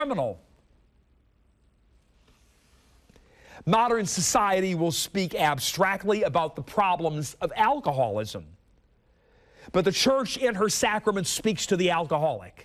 criminal. Modern society will speak abstractly about the problems of alcoholism, but the church in her sacrament speaks to the alcoholic,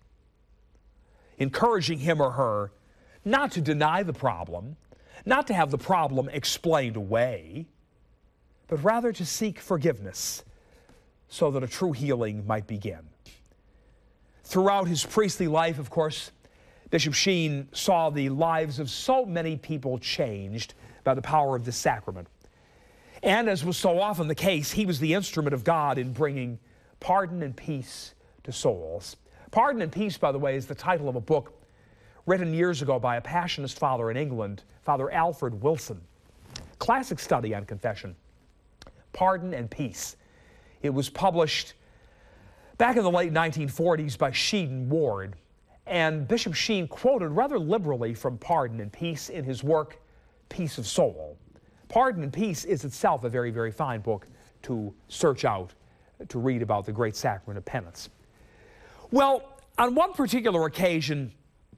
encouraging him or her not to deny the problem, not to have the problem explained away, but rather to seek forgiveness so that a true healing might begin. Throughout his priestly life, of course, Bishop Sheen saw the lives of so many people changed by the power of this sacrament. And as was so often the case, he was the instrument of God in bringing pardon and peace to souls. Pardon and Peace, by the way, is the title of a book written years ago by a Passionist father in England, Father Alfred Wilson. Classic study on confession. Pardon and Peace. It was published back in the late 1940s by Sheedon Ward, and Bishop Sheen quoted rather liberally from Pardon and Peace in his work, Peace of Soul. Pardon and Peace is itself a very, very fine book to search out, to read about the great sacrament of penance. Well, on one particular occasion,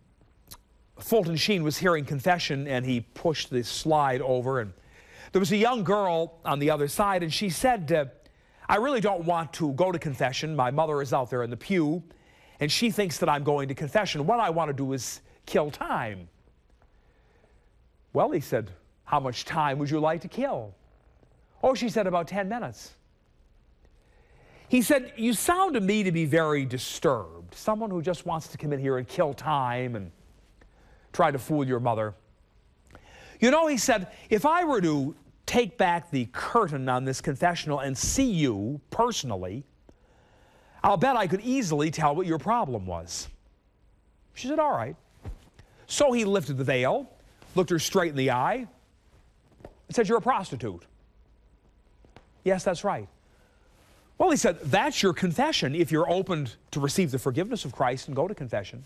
Fulton Sheen was hearing confession, and he pushed the slide over, and there was a young girl on the other side, and she said, I really don't want to go to confession. My mother is out there in the pew, and she thinks that I'm going to confession. What I want to do is kill time. Well, he said, how much time would you like to kill? Oh, she said, about 10 minutes. He said, you sound to me to be very disturbed. Someone who just wants to come in here and kill time and try to fool your mother. You know, he said, if I were to take back the curtain on this confessional and see you personally, I'll bet I could easily tell what your problem was. She said, all right. So he lifted the veil, looked her straight in the eye, and said, you're a prostitute. Yes, that's right. Well, he said, that's your confession if you're open to receive the forgiveness of Christ and go to confession.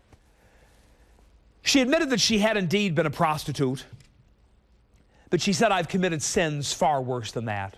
She admitted that she had indeed been a prostitute, but she said, I've committed sins far worse than that.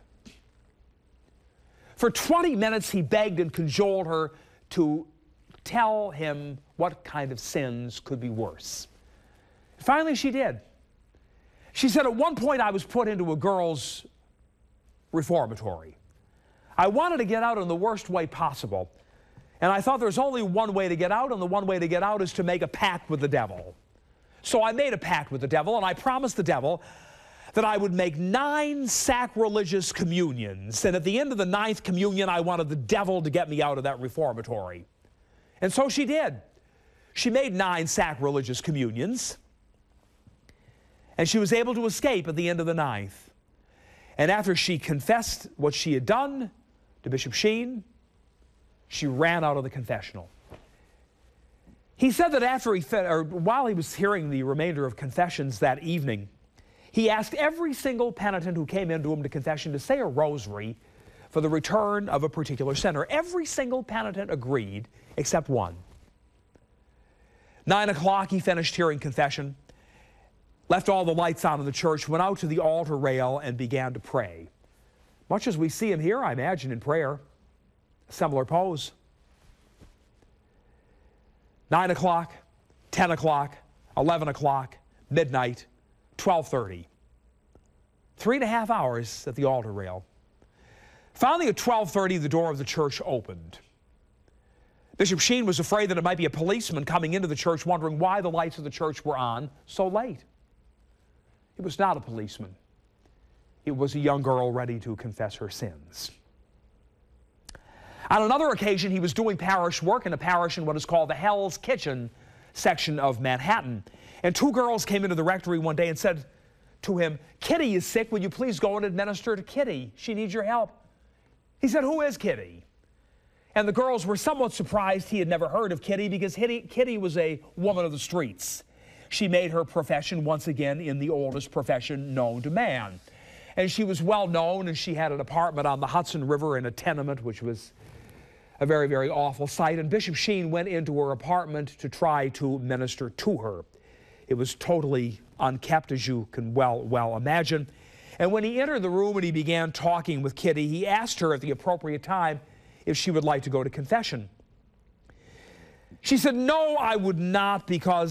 For 20 minutes, he begged and cajoled her to tell him what kind of sins could be worse. Finally, she did. She said, at one point, I was put into a girls' reformatory. I wanted to get out in the worst way possible, and I thought there's only one way to get out, and the one way to get out is to make a pact with the devil. So I made a pact with the devil, and I promised the devil that I would make 9 sacrilegious communions, and at the end of the 9th communion, I wanted the devil to get me out of that reformatory. And so she did. She made 9 sacrilegious communions, and she was able to escape at the end of the 9th. And after she confessed what she had done to Bishop Sheen, she ran out of the confessional. He said that while he was hearing the remainder of confessions that evening, he asked every single penitent who came into him to confession to say a rosary for the return of a particular sinner. Every single penitent agreed, except one. 9 o'clock, he finished hearing confession, left all the lights on in the church, went out to the altar rail, and began to pray. Much as we see him here, I imagine, in prayer, a similar pose. 9 o'clock, 10 o'clock, 11 o'clock, midnight, 12:30. 3.5 hours at the altar rail. Finally, at 12:30, the door of the church opened. Bishop Sheen was afraid that it might be a policeman coming into the church wondering why the lights of the church were on so late. It was not a policeman. It was a young girl ready to confess her sins. On another occasion, he was doing parish work in a parish in what is called the Hell's Kitchen section of Manhattan. And 2 girls came into the rectory one day and said to him, Kitty is sick. Will you please go and administer to Kitty? She needs your help. He said, who is Kitty? And the girls were somewhat surprised he had never heard of Kitty, because Kitty was a woman of the streets. She made her profession once again in the oldest profession known to man. And she was well known, and she had an apartment on the Hudson River in a tenement, which was a very, very awful sight. And Bishop Sheen went into her apartment to try to minister to her. It was totally unkept, as you can well imagine. And when he entered the room and he began talking with Kitty, he asked her at the appropriate time if she would like to go to confession. She said, no, I would not, because